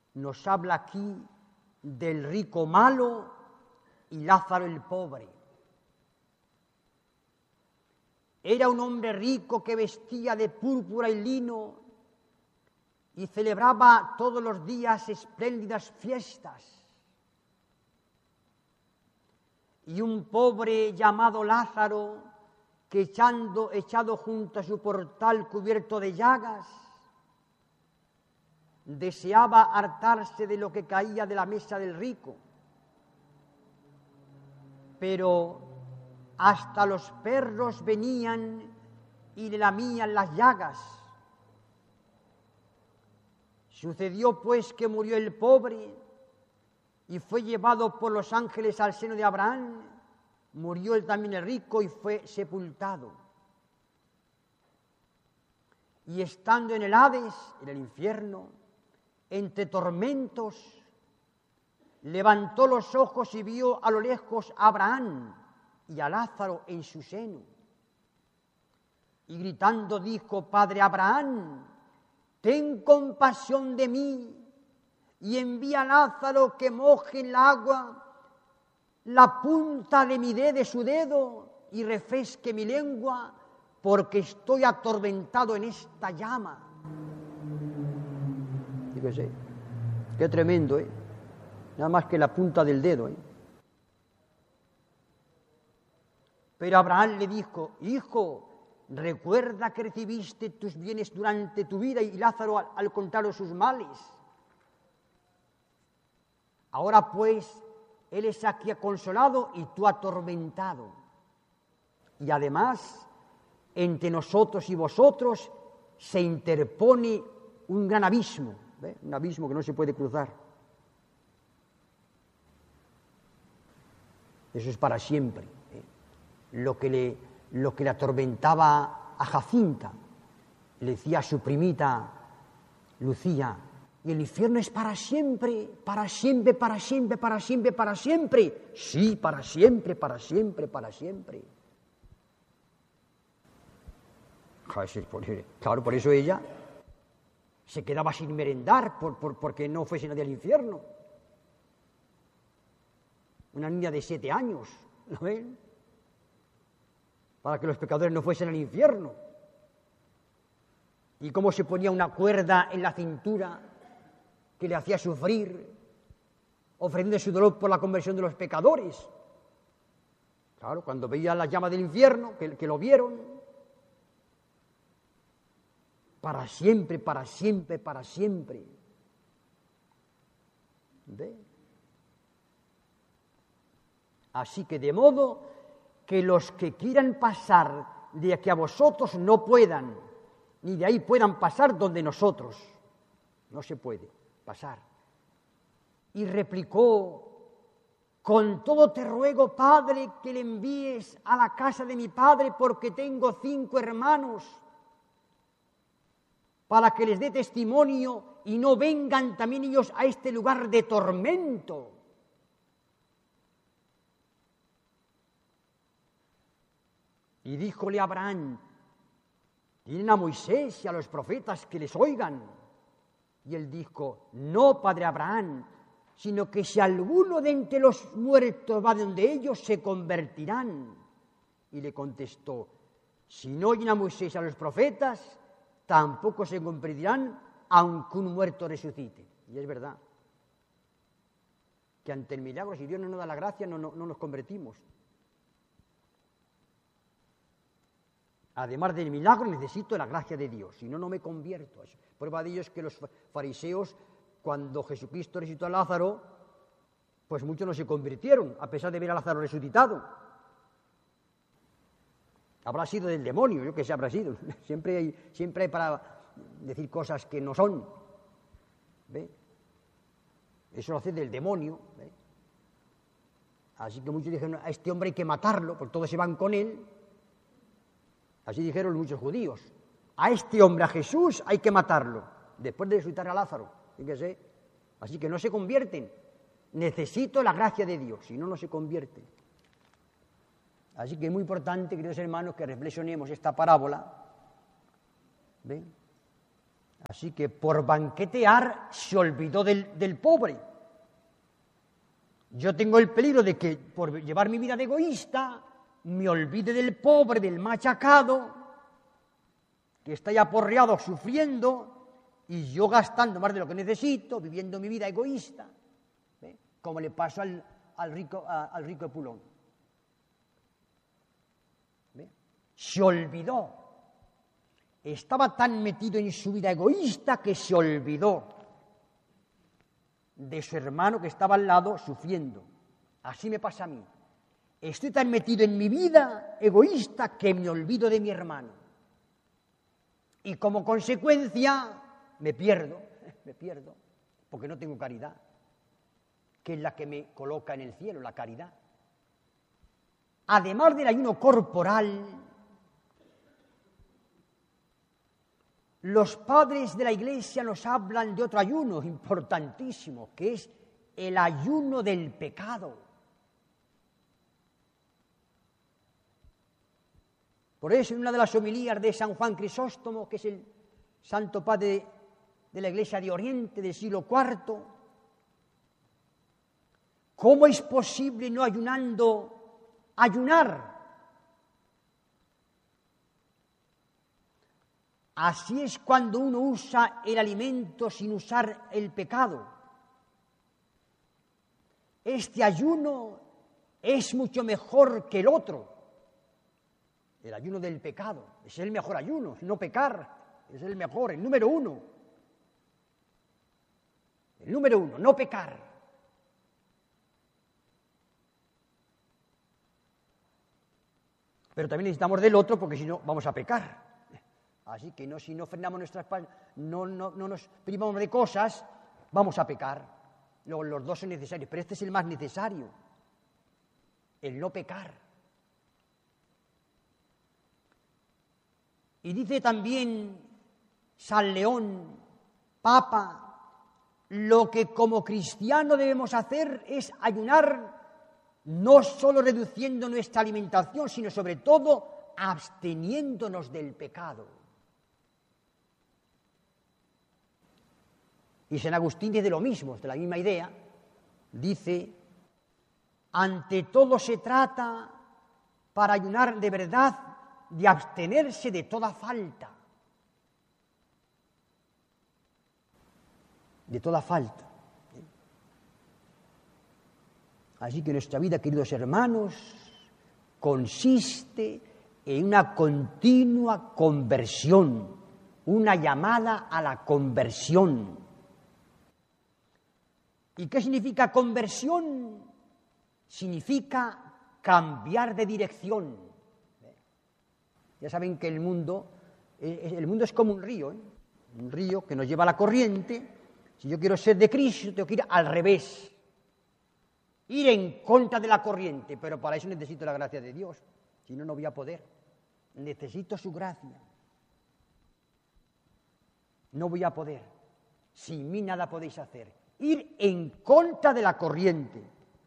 nos habla aquí del rico malo y Lázaro el pobre. Era un hombre rico que vestía de púrpura y lino y celebraba todos los días espléndidas fiestas. Y un pobre llamado Lázaro, que echado junto a su portal cubierto de llagas, deseaba hartarse de lo que caía de la mesa del rico. Pero hasta los perros venían y le lamían las llagas. Sucedió pues que murió el pobre y fue llevado por los ángeles al seno de Abraham. Murió él también el rico y fue sepultado. Y estando en el Hades, en el infierno, entre tormentos, levantó los ojos y vio a lo lejos a Abraham y a Lázaro en su seno. Y gritando dijo: Padre Abraham, ten compasión de mí y envía a Lázaro que moje en el agua la punta de su dedo y refresque mi lengua, porque estoy atormentado en esta llama. Fíjese, qué tremendo, ¿eh? Nada más que la punta del dedo, ¿eh? Pero Abraham le dijo: Hijo, recuerda que recibiste tus bienes durante tu vida y Lázaro al contrario sus males. Ahora pues, él es aquí consolado y tú atormentado. Y además, entre nosotros y vosotros se interpone un gran abismo, ¿eh? Un abismo que no se puede cruzar. Eso es para siempre, ¿eh? Lo que le atormentaba a Jacinta, le decía a su primita Lucía: y el infierno es para siempre, para siempre, para siempre, para siempre, para siempre. Sí, para siempre, para siempre, para siempre. Claro, por eso ella se quedaba sin merendar, porque no fuese nadie al infierno. Una niña de 7 años, ¿no ven? Para que los pecadores no fuesen al infierno. Y cómo se ponía una cuerda en la cintura que le hacía sufrir, ofreciendo su dolor por la conversión de los pecadores. Claro, cuando veía la llama del infierno, que lo vieron, para siempre, para siempre, para siempre. ¿Ve? Así que de modo que los que quieran pasar de aquí a vosotros no puedan, ni de ahí puedan pasar donde nosotros. No se puede pasar. Y replicó: con todo te ruego, Padre, que le envíes a la casa de mi padre, porque tengo 5 hermanos, para que les dé testimonio y no vengan también ellos a este lugar de tormento. Y díjole Abraham: tienen a Moisés y a los profetas que les oigan. Y él dijo: no, padre Abraham, sino que si alguno de entre los muertos va donde ellos, se convertirán. Y le contestó: si no oyen a Moisés y a los profetas, tampoco se convertirán, aunque un muerto resucite. Y es verdad que ante el milagro, si Dios no nos da la gracia, no nos convertimos. Además del milagro, necesito la gracia de Dios, si no, no me convierto. Prueba de ello es que los fariseos, cuando Jesucristo resucitó a Lázaro, pues muchos no se convirtieron, a pesar de ver a Lázaro resucitado. Habrá sido del demonio, yo que sé, habrá sido. Siempre hay para decir cosas que no son. ¿Ve? Eso lo hace del demonio. ¿Ve? Así que muchos dijeron: a este hombre hay que matarlo, porque todos se van con él. Así dijeron muchos judíos: a este hombre, a Jesús, hay que matarlo, después de resucitar a Lázaro. Fíjese. Así que no se convierten. Necesito la gracia de Dios, si no, no se convierten. Así que es muy importante, queridos hermanos, que reflexionemos esta parábola. ¿Ven? Así que por banquetear se olvidó del pobre. Yo tengo el peligro de que por llevar mi vida de egoísta me olvide del pobre, del machacado, que está ya aporreado, sufriendo, y yo gastando más de lo que necesito, viviendo mi vida egoísta, como le pasó al rico Epulón. Se olvidó. Estaba tan metido en su vida egoísta que se olvidó de su hermano que estaba al lado sufriendo. Así me pasa a mí. Estoy tan metido en mi vida egoísta que me olvido de mi hermano. Y como consecuencia me pierdo, porque no tengo caridad, que es la que me coloca en el cielo, la caridad. Además del ayuno corporal, los padres de la Iglesia nos hablan de otro ayuno importantísimo, que es el ayuno del pecado. Por eso, en una de las homilías de San Juan Crisóstomo, que es el santo padre de la Iglesia de Oriente del siglo IV, ¿cómo es posible no ayunar? Así es cuando uno usa el alimento sin usar el pecado. Este ayuno es mucho mejor que el otro. El ayuno del pecado es el mejor ayuno, no pecar, es el mejor, el número uno. El número uno, no pecar. Pero también necesitamos del otro porque si no vamos a pecar. Así que si no frenamos nuestras palmas, no nos privamos de cosas, vamos a pecar. Los dos son necesarios, pero este es el más necesario, el no pecar. Y dice también San León, Papa, lo que como cristiano debemos hacer es ayunar, no solo reduciendo nuestra alimentación, sino sobre todo absteniéndonos del pecado. Y San Agustín dice lo mismo, de la misma idea. Dice, ante todo se trata, para ayunar de verdad, de abstenerse de toda falta. De toda falta. Así que nuestra vida, queridos hermanos, consiste en una continua conversión, una llamada a la conversión. ¿Y qué significa conversión? Significa cambiar de dirección. Ya saben que el mundo es como un río, un río que nos lleva a la corriente. Si yo quiero ser de Cristo, tengo que ir al revés, ir en contra de la corriente, pero para eso necesito la gracia de Dios, si no, no voy a poder. Necesito su gracia. No voy a poder. Sin mí nada podéis hacer. Ir en contra de la corriente.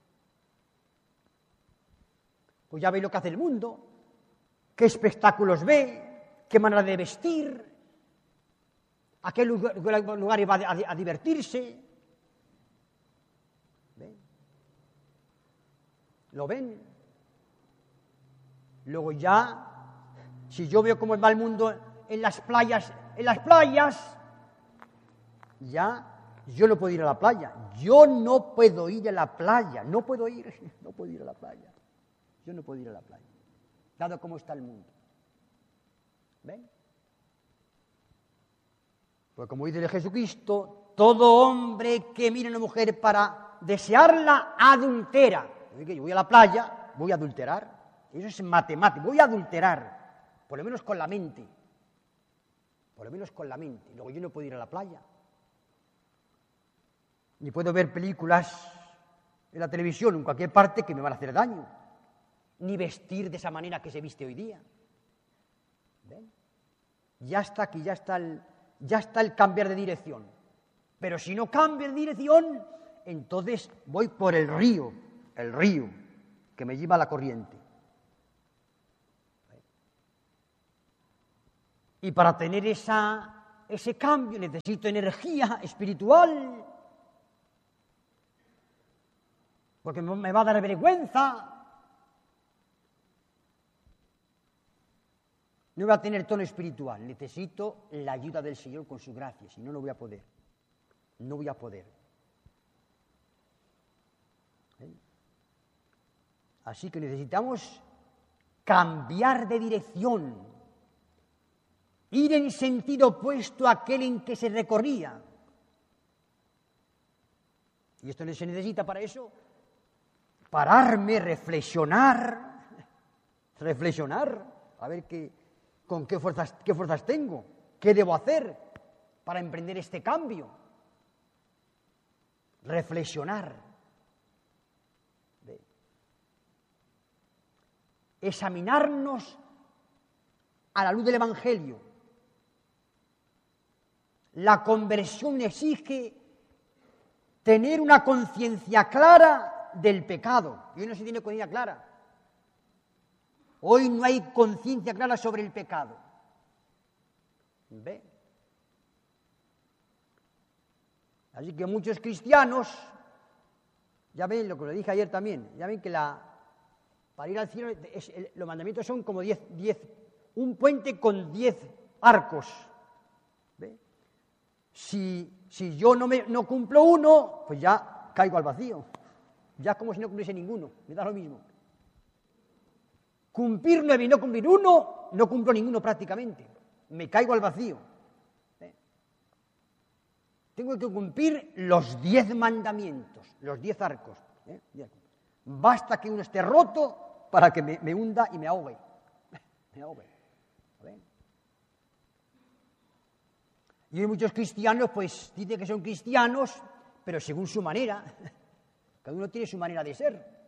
Pues ya veis lo que hace el mundo, qué espectáculos ve, qué manera de vestir, a qué lugares va a divertirse. ¿Ven? ¿Lo ven? Luego ya, si yo veo cómo va el mundo en las playas, ya yo no puedo ir a la playa. Yo no puedo ir a la playa. No puedo ir a la playa. Yo no puedo ir a la playa, dado cómo está el mundo. ¿Ven? Pues como dice Jesucristo, todo hombre que mire a una mujer para desearla, adultera. Yo voy a la playa, voy a adulterar. Eso es matemático, voy a adulterar, por lo menos con la mente. Por lo menos con la mente. Luego yo no puedo ir a la playa. Ni puedo ver películas en la televisión, en cualquier parte, que me van a hacer daño. Ni vestir de esa manera que se viste hoy día. ¿Ven? Ya está aquí, ya está el cambiar de dirección. Pero si no cambio de dirección, entonces voy por el río que me lleva a la corriente. Y para tener esa ese cambio, necesito energía espiritual, porque me va a dar vergüenza. No voy a tener tono espiritual, necesito la ayuda del Señor con su gracia, si no, no voy a poder. No voy a poder. Así que necesitamos cambiar de dirección, ir en sentido opuesto a aquel en que se recorría. Y esto se necesita para eso, pararme, reflexionar, a ver qué fuerzas tengo, qué debo hacer para emprender este cambio. Reflexionar. Examinarnos a la luz del Evangelio. La conversión exige tener una conciencia clara del pecado. Y hoy no se tiene conciencia clara. Hoy no hay conciencia clara sobre el pecado. ¿Ve? Así que muchos cristianos, ya ven lo que les dije ayer también, ya ven que para ir al cielo los mandamientos son como 10, un puente con 10 arcos. ¿Ve? Si yo no cumplo uno, pues ya caigo al vacío. Ya es como si no cumpliese ninguno, me da lo mismo. Cumplir 9 y no cumplir uno, no cumplo ninguno prácticamente. Me caigo al vacío. Tengo que cumplir los 10 mandamientos, los 10 arcos. Basta que uno esté roto para que me hunda y me ahogue. Me ahogue. Y hay muchos cristianos, pues dicen que son cristianos, pero según su manera. Cada uno tiene su manera de ser.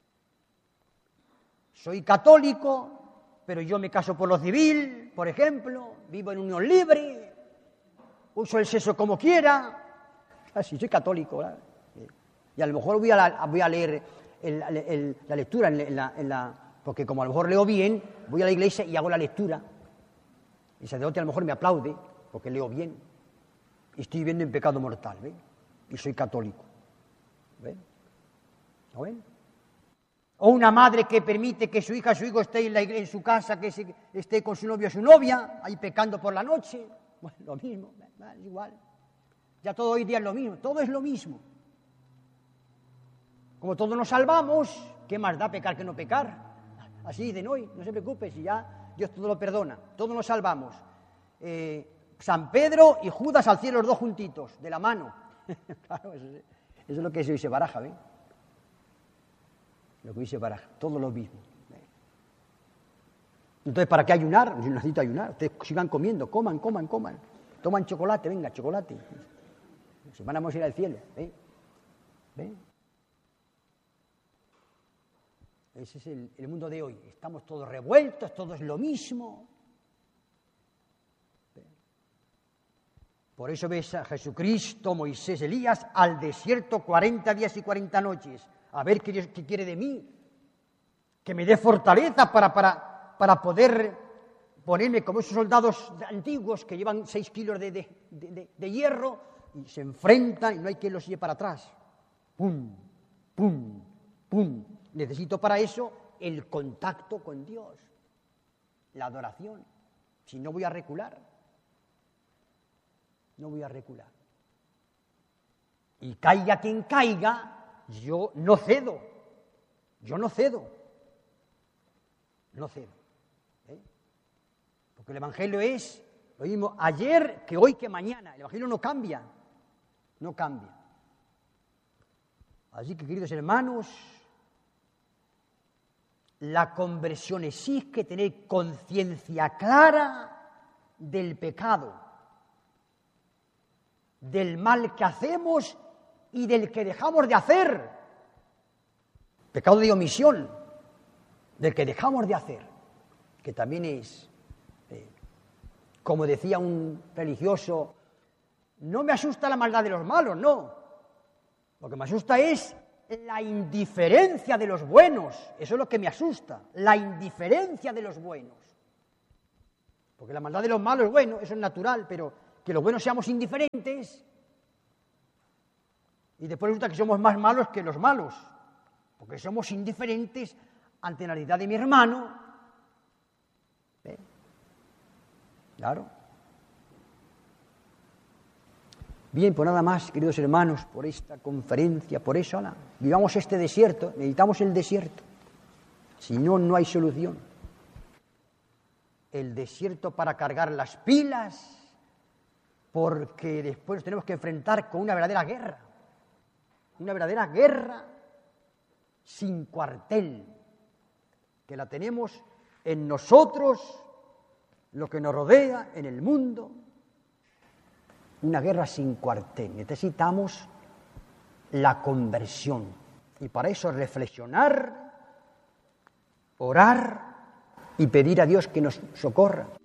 Soy católico, pero yo me caso por lo civil, por ejemplo, vivo en unión libre, uso el sexo como quiera. Así, soy católico, ¿verdad? Y a lo mejor voy a leer la lectura, porque como a lo mejor leo bien, voy a la iglesia y hago la lectura. Y el sacerdote a lo mejor me aplaude, porque leo bien. Y estoy viviendo en pecado mortal, ¿ve? Y soy católico. ¿Ve? ¿Lo ven? O una madre que permite que su hija o su hijo esté en su casa, que esté con su novio o su novia, ahí pecando por la noche. Bueno, lo mismo, es igual. Ya todo hoy día es lo mismo, todo es lo mismo. Como todos nos salvamos, ¿qué más da pecar que no pecar? Así dicen hoy, no se preocupe, si ya Dios todo lo perdona, todos nos salvamos. San Pedro y Judas al cielo, los dos juntitos, de la mano. Claro, eso es lo que hoy se baraja, ¿ven? Lo que hoy se baraja, todo lo mismo. Entonces, ¿para qué ayunar? Yo necesito ayunar. Ustedes sigan comiendo, coman. Toman chocolate, venga, chocolate. Si vamos a ir al cielo, ¿eh? ¿Ven? Ese es el mundo de hoy. Estamos todos revueltos, todo es lo mismo. ¿Ven? Por eso ves a Jesucristo, Moisés, Elías, al desierto 40 días y 40 noches. A ver qué quiere de mí. Que me dé fortaleza para poder ponerme como esos soldados antiguos que llevan 6 kilos de hierro y se enfrentan y no hay quien los lleve para atrás. ¡Pum! ¡Pum! ¡Pum! Necesito para eso el contacto con Dios, la adoración. Si no voy a recular. No voy a recular. Y caiga quien caiga, yo no cedo. No cedo. Porque el Evangelio es lo mismo ayer que hoy que mañana. El Evangelio no cambia. No cambia. Así que, queridos hermanos, la conversión exige tener conciencia clara del pecado, del mal que hacemos y del que dejamos de hacer. Pecado de omisión, del que dejamos de hacer, que también es, como decía un religioso, no me asusta la maldad de los malos, no. Lo que me asusta es la indiferencia de los buenos. Eso es lo que me asusta, la indiferencia de los buenos. Porque la maldad de los malos, bueno, eso es natural, pero que los buenos seamos indiferentes y después resulta que somos más malos que los malos, porque somos indiferentes ante la realidad de mi hermano. Claro. Bien, pues nada más, queridos hermanos, por esta conferencia, por eso, vivamos este desierto, necesitamos el desierto. Si no, no hay solución. El desierto para cargar las pilas, porque después nos tenemos que enfrentar con una verdadera guerra sin cuartel, que la tenemos en nosotros, lo que nos rodea, en el mundo. Una guerra sin cuartel. Necesitamos la conversión. Y para eso reflexionar, orar y pedir a Dios que nos socorra.